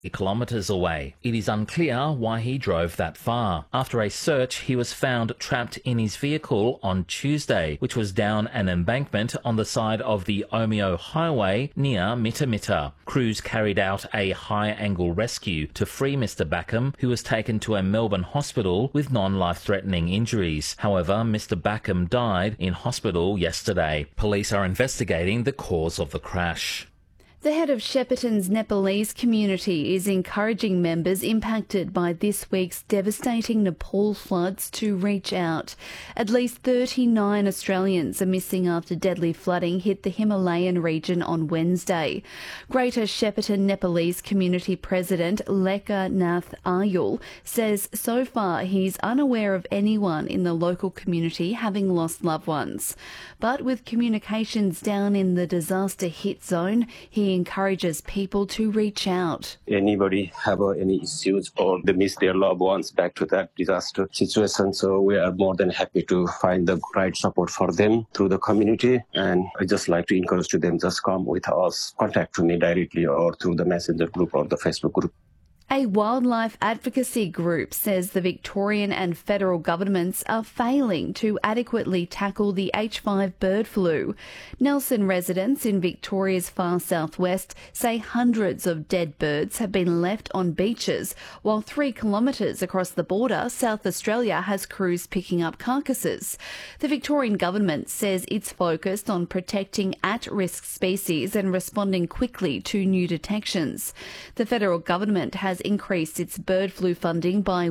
kilometres away. It is unclear why he drove that far. After a search, he was found trapped in his vehicle on Tuesday, which was down an embankment on the side of the Omeo Highway near Mitamita. Crews carried out a high-angle rescue to free Mr Backham, who was taken to a Melbourne hospital with non-life-threatening injuries. However, Mr Backham died in hospital yesterday. Police are investigating the cause of the crash. The head of Shepparton's Nepalese community is encouraging members impacted by this week's devastating Nepal floods to reach out. At least 39 Australians are missing after deadly flooding hit the Himalayan region on Wednesday. Greater Shepparton Nepalese Community President Lekha Nath Ayul says so far he's unaware of anyone in the local community having lost loved ones. But with communications down in the disaster-hit zone, he encourages people to reach out. Anybody have any issues or they miss their loved ones back to that disaster situation, so we are more than happy to find the right support for them through the community. And I just like to encourage to them, just come with us, contact me directly or through the Messenger group or the Facebook group. A wildlife advocacy group says the Victorian and federal governments are failing to adequately tackle the H5 bird flu. Nelson residents in Victoria's far southwest say hundreds of dead birds have been left on beaches, while 3 kilometres across the border, South Australia has crews picking up carcasses. The Victorian government says it's focused on protecting at-risk species and responding quickly to new detections. The federal government has increased its bird flu funding by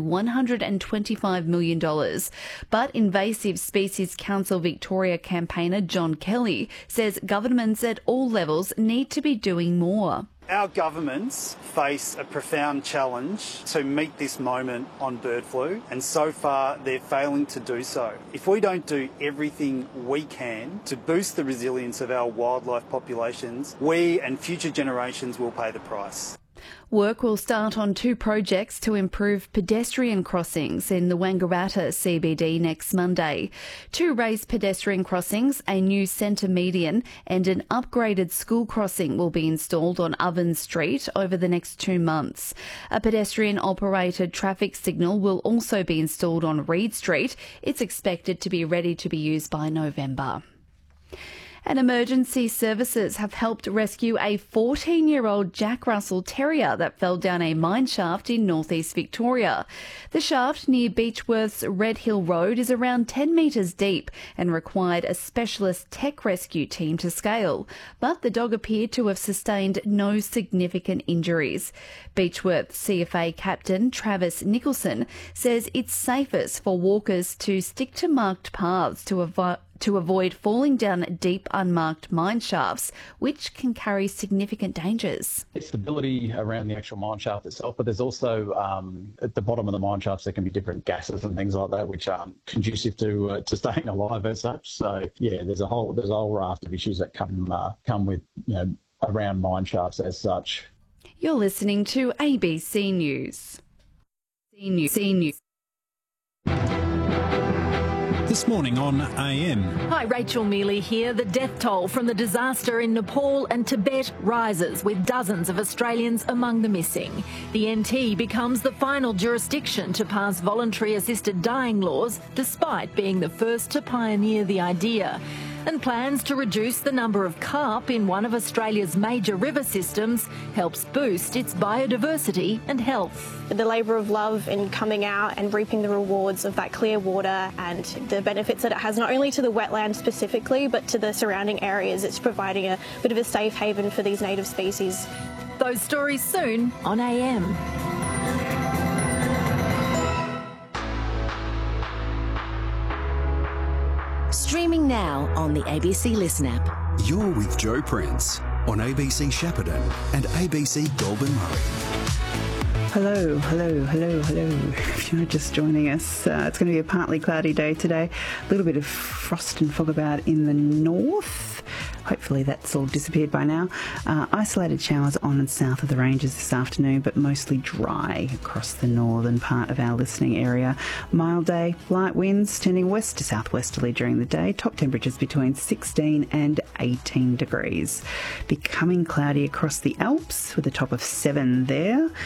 $125 million. But Invasive Species Council Victoria campaigner John Kelly says governments at all levels need to be doing more. Our governments face a profound challenge to meet this moment on bird flu, and so far they're failing to do so. If we don't do everything we can to boost the resilience of our wildlife populations, we and future generations will pay the price. Work will start on 2 projects to improve pedestrian crossings in the Wangaratta CBD next Monday. 2 raised pedestrian crossings, a new centre median and an upgraded school crossing will be installed on Ovens Street over the next 2 months. A pedestrian-operated traffic signal will also be installed on Reed Street. It's expected to be ready to be used by November. And emergency services have helped rescue a 14-year-old Jack Russell Terrier that fell down a mine shaft in northeast Victoria. The shaft near Beechworth's Red Hill Road is around 10 metres deep and required a specialist tech rescue team to scale, but the dog appeared to have sustained no significant injuries. Beechworth CFA captain Travis Nicholson says it's safest for walkers to stick to marked paths to avoid falling down deep unmarked mine shafts, which can carry significant dangers. It's stability around the actual mine shaft itself, but there's also at the bottom of the mine shafts there can be different gases and things like that which aren't conducive to staying alive as such. So yeah, there's a whole raft of issues that come with around mine shafts as such. You're listening to ABC News. C News. This morning on AM. Hi, Rachel Mealy here. The death toll from the disaster in Nepal and Tibet rises, with dozens of Australians among the missing. The NT becomes the final jurisdiction to pass voluntary assisted dying laws, despite being the first to pioneer the idea. And plans to reduce the number of carp in one of Australia's major river systems helps boost its biodiversity and health. The labour of love in coming out and reaping the rewards of that clear water and the benefits that it has not only to the wetland specifically but to the surrounding areas. It's providing a bit of a safe haven for these native species. Those stories soon on AM. Streaming now on the ABC Listen app. You're with Joe Prince on ABC Shepparton and ABC Goulburn Murray. Hello. If you're just joining us, it's going to be a partly cloudy day today. A little bit of frost and fog about in the north. Hopefully that's all disappeared by now. Isolated showers on and south of the ranges this afternoon, but mostly dry across the northern part of our listening area. Mild day, light winds turning west to southwesterly during the day. Top temperatures between 16 and 18 degrees. Becoming cloudy across the Alps with a top of 7 there.